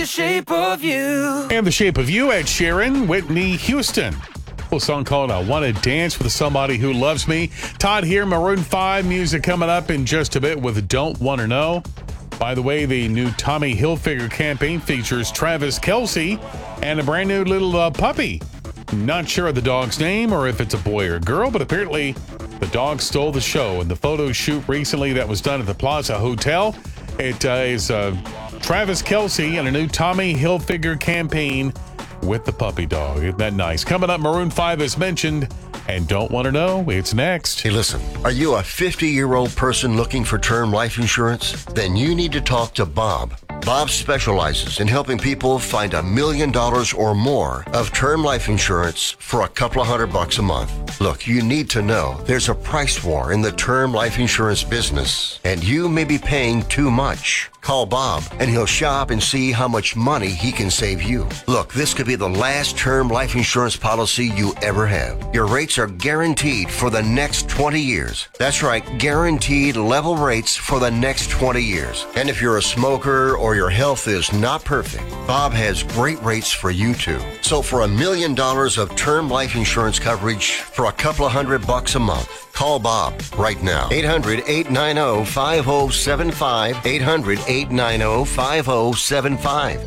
the shape of you. And The Shape of You, Ed Sheeran, Whitney Houston. A song called I Want to Dance with Somebody Who Loves Me. Todd here, Maroon 5 music coming up in just a bit with Don't Want to Know. By the way, the new Tommy Hilfiger campaign features Travis Kelce and a brand new little puppy. Not sure of the dog's name or if it's a boy or a girl, but apparently the dog stole the show. In the photo shoot recently that was done at the Plaza Hotel, it is Travis Kelce and a new Tommy Hilfiger campaign with the puppy dog. Isn't that nice? Coming up, Maroon 5 as mentioned, and Don't Want to Know, it's next. Hey, listen, are you a 50-year-old person looking for term life insurance? Then you need to talk to Bob. Bob specializes in helping people find $1 million or more of term life insurance for a couple of $100 a month. Look, you need to know there's a price war in the term life insurance business, and you may be paying too much. Call Bob, and he'll shop and see how much money he can save you. Look, this could be the last term life insurance policy you ever have. Your rates are guaranteed for the next 20 years. That's right, guaranteed level rates for the next 20 years. And if you're a smoker or your health is not perfect, Bob has great rates for you too. So for $1 million of term life insurance coverage for a couple of $100 a month, call Bob right now. 800-890-5075. 800-890-5075.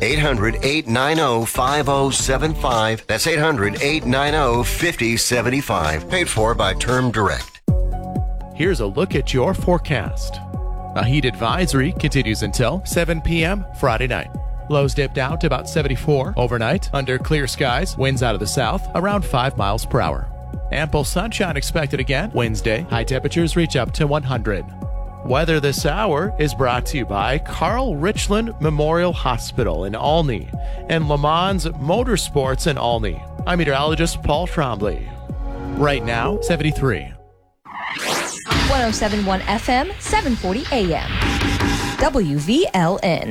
800-890-5075. That's 800-890-5075. Paid for by Term Direct. Here's a look at your forecast. A heat advisory continues until 7 p.m. Friday night. Lows dipped out to about 74 overnight under clear skies. Winds out of the south around 5 miles per hour. Ample sunshine expected again Wednesday. High temperatures reach up to 100. Weather this hour is brought to you by Carl Richland Memorial Hospital in Olney and Le Mans Motorsports in Olney. I'm meteorologist Paul Trombley. Right now, 73. 107.1 FM, 740 AM. WVLN.